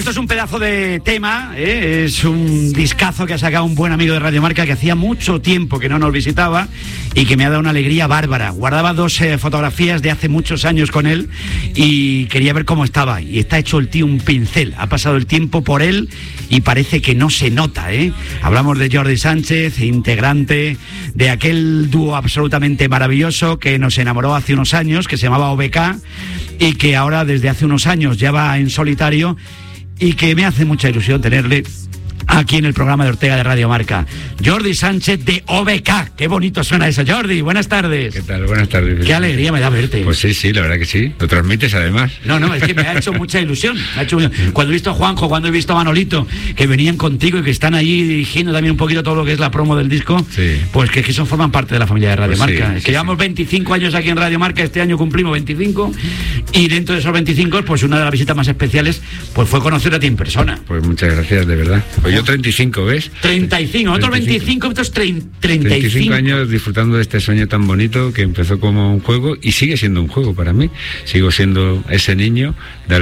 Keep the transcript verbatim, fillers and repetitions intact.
Esto es un pedazo de tema, ¿eh? Es un discazo que ha sacado un buen amigo de Radio Marca que hacía mucho tiempo que no nos visitaba y que me ha dado una alegría bárbara. Guardaba dos eh, fotografías de hace muchos años con él y quería ver cómo estaba. Y está hecho el tío un pincel. Ha pasado el tiempo por él y parece que no se nota, ¿eh? Hablamos de Jordi Sánchez, integrante de aquel dúo absolutamente maravilloso que nos enamoró hace unos años, que se llamaba O B K y que ahora desde hace unos años ya va en solitario. Y que me hace mucha ilusión tenerle aquí en el programa de Ortega de Radio Marca. Jordi Sánchez de O B K. Qué bonito suena eso, Jordi. Buenas tardes. ¿Qué tal? Buenas tardes. Qué alegría me da verte. Pues sí, sí, la verdad que sí. Lo transmites además. No, no, es que me ha hecho mucha ilusión. Me ha hecho... Cuando he visto a Juanjo, cuando he visto a Manolito, que venían contigo y que están ahí dirigiendo también un poquito todo lo que es la promo del disco, sí. Pues que, que son forman parte de la familia de Radio pues Marca. Sí, es que sí, llevamos sí. veinticinco años aquí en Radio Marca, este año cumplimos veinticinco, y dentro de esos veinticinco, pues una de las visitas más especiales pues fue conocer a ti en persona. Pues muchas gracias, de verdad. Pues yo treinta y cinco, ¿ves? treinta y cinco, otros veinticinco, otros treinta y cinco. treinta y cinco años disfrutando de este sueño tan bonito que empezó como un juego y sigue siendo un juego para mí. Sigo siendo ese niño de